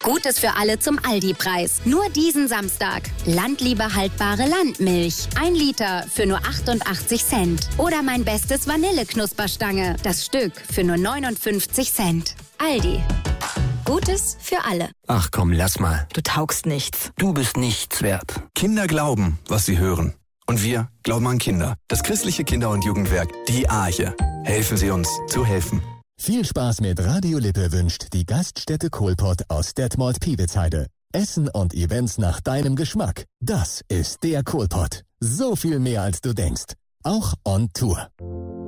Gutes für alle zum Aldi-Preis. Nur diesen Samstag. Landliebe haltbare Landmilch. 1 Liter für nur 88 Cent. Oder mein bestes Vanilleknusperstange. Das Stück für nur 59 Cent. Aldi. Gutes für alle. Ach komm, lass mal. Du taugst nichts. Du bist nichts wert. Kinder glauben, was sie hören. Und wir glauben an Kinder. Das christliche Kinder- und Jugendwerk, die Arche. Helfen Sie uns zu helfen. Viel Spaß mit Radio Lippe wünscht die Gaststätte Kohlpott aus Detmold-Piewitzheide. Essen und Events nach deinem Geschmack. Das ist der Kohlpott. So viel mehr als du denkst. Auch on Tour.